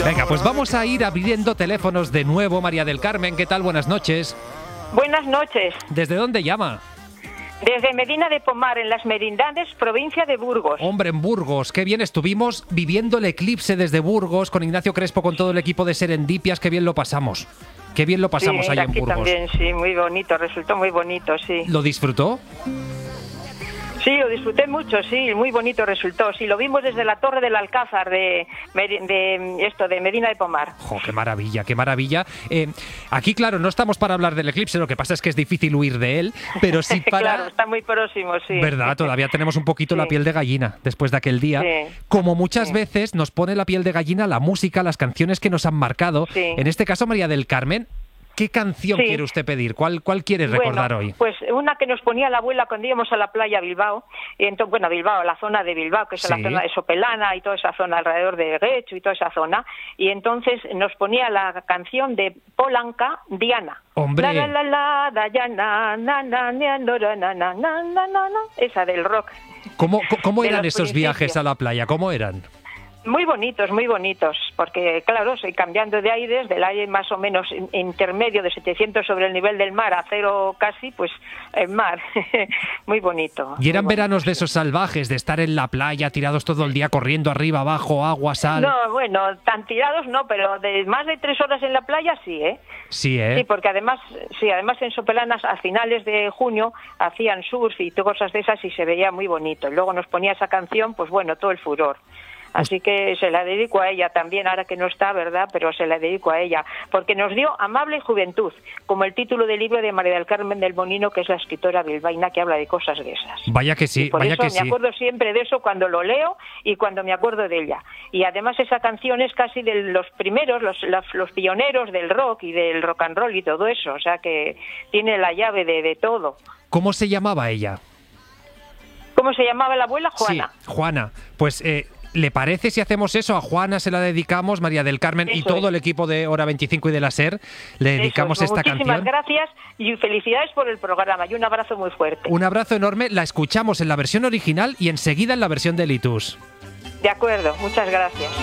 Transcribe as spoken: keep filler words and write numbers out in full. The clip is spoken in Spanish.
Venga, pues vamos a ir abriendo teléfonos de nuevo. María del Carmen, ¿qué tal? Buenas noches. Buenas noches. ¿Desde dónde llama? Desde Medina de Pomar, en las Merindades, provincia de Burgos. Hombre, en Burgos, qué bien. Estuvimos viviendo el eclipse desde Burgos con Ignacio Crespo, con todo el equipo de Serendipias. Qué bien lo pasamos. Qué bien lo pasamos sí, ahí en aquí Burgos. También, sí, muy bonito, resultó muy bonito, sí. ¿Lo disfrutó? Sí, lo disfruté mucho, sí, muy bonito resultó. Sí, lo vimos desde la Torre del Alcázar de, de esto de Medina de Pomar. ¡Jo, qué maravilla, qué maravilla! Eh, aquí, claro, no estamos para hablar del eclipse, lo que pasa es que es difícil huir de él, pero sí para... Claro, está muy próximo, sí. ¿Verdad? Todavía tenemos un poquito sí. la piel de gallina después de aquel día. Sí. Como muchas sí. veces nos pone la piel de gallina la música, las canciones que nos han marcado. Sí. En este caso, María del Carmen, ¿qué canción sí. quiere usted pedir? ¿Cuál, cuál quiere recordar bueno, hoy? Pues una que nos ponía la abuela cuando íbamos a la playa Bilbao, y entonces, bueno, Bilbao, la zona de Bilbao, que es sí. la zona de Sopelana y toda esa zona alrededor de Guecho y toda esa zona, y entonces nos ponía la canción de Polanca, Diana. ¡Hombre! La, la, la, la, Diana, na, na, na, na, na, na, na, na, na, na, esa del rock. ¿Cómo, cómo eran de esos viajes a la playa? ¿Cómo eran? Muy bonitos, muy bonitos, porque claro, soy cambiando de aires, del aire más o menos intermedio de setecientos sobre el nivel del mar a cero casi, pues el mar, muy bonito. ¿Y eran muy veranos bonito. de esos salvajes, de estar en la playa, tirados todo el día, corriendo arriba, abajo, agua, sal? No, bueno, tan tirados no, pero de más de tres horas en la playa sí, ¿eh? Sí, ¿eh? Sí, porque además, sí, además en Sopelanas a finales de junio hacían surf y cosas de esas y se veía muy bonito. Luego nos ponía esa canción, pues bueno, todo el furor. Así que se la dedico a ella también, ahora que no está, ¿verdad? Pero se la dedico a ella, porque nos dio Amable Juventud, como el título del libro de María del Carmen del Bonino, que es la escritora bilbaína que habla de cosas de esas. Vaya que sí, y por vaya eso que me sí. acuerdo siempre de eso cuando lo leo y cuando me acuerdo de ella. Y además esa canción es casi de los primeros, los, los, los pioneros del rock y del rock and roll y todo eso, o sea que tiene la llave de, de todo. ¿Cómo se llamaba ella? ¿Cómo se llamaba la abuela? Juana. Sí, Juana. Pues... Eh... ¿Le parece si hacemos eso? A Juana se la dedicamos, María del Carmen eso y todo es. el equipo de Hora veinticinco y de la SER, le dedicamos eso es. esta Muchísimas canción. Muchísimas gracias y felicidades por el programa y un abrazo muy fuerte. Un abrazo enorme, la escuchamos en la versión original y enseguida en la versión de Litus. De acuerdo, muchas gracias.